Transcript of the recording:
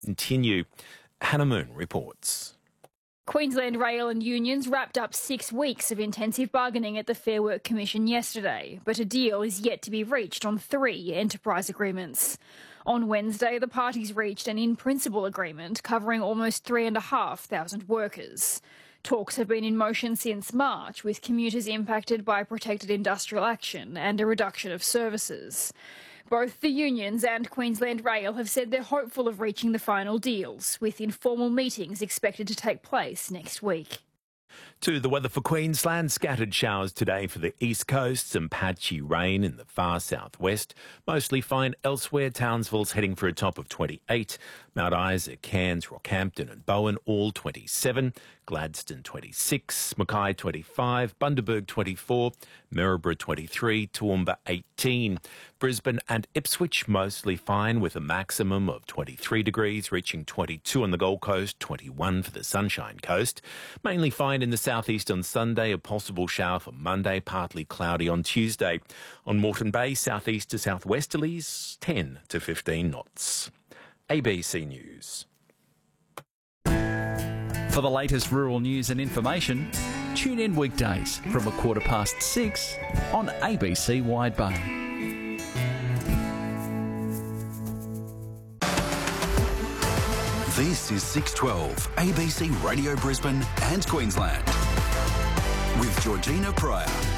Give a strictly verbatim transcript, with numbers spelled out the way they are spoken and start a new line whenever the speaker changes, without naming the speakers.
continue. Hannah Moon reports.
Queensland Rail and unions wrapped up six weeks of intensive bargaining at the Fair Work Commission yesterday, but a deal is yet to be reached on three enterprise agreements. On Wednesday, the parties reached an in-principle agreement covering almost three and a half thousand workers. Talks have been in motion since March, with commuters impacted by protected industrial action and a reduction of services. Both the unions and Queensland Rail have said they're hopeful of reaching the final deals, with informal meetings expected to take place next week.
To the weather for Queensland, scattered showers today for the east coast, some patchy rain in the far southwest. Mostly fine elsewhere. Townsville's heading for a top of twenty-eight. Mount Isa, Cairns, Rockhampton and Bowen all twenty-seven. Gladstone twenty-six, Mackay twenty-five, Bundaberg twenty-four, Maryborough twenty-three, Toowoomba eighteen. Brisbane and Ipswich mostly fine with a maximum of twenty-three degrees, reaching twenty-two on the Gold Coast, twenty-one for the Sunshine Coast. Mainly fine in the southeast on Sunday, a possible shower for Monday, partly cloudy on Tuesday. On Moreton Bay, southeast to southwesterlies, ten to fifteen knots. A B C News.
For the latest rural news and information, tune in weekdays from a quarter past six on A B C Wide Bay.
This is six twelve A B C Radio Brisbane and Queensland with Georgina Pryor.